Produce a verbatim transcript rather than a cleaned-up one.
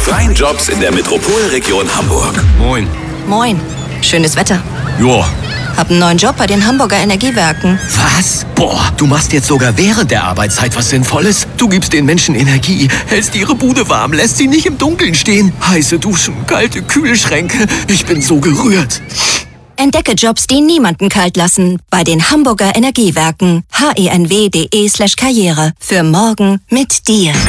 freien Jobs in der Metropolregion Hamburg. Moin. Moin. Schönes Wetter. Joa. Hab einen neuen Job bei den Hamburger Energiewerken. Was? Boah, du machst jetzt sogar während der Arbeitszeit was Sinnvolles. Du gibst den Menschen Energie, hältst ihre Bude warm, lässt sie nicht im Dunkeln stehen. Heiße Duschen, kalte Kühlschränke. Ich bin so gerührt. Entdecke Jobs, die niemanden kalt lassen. Bei den Hamburger Energiewerken. h e n w punkt d e slash karriere. Für morgen mit dir.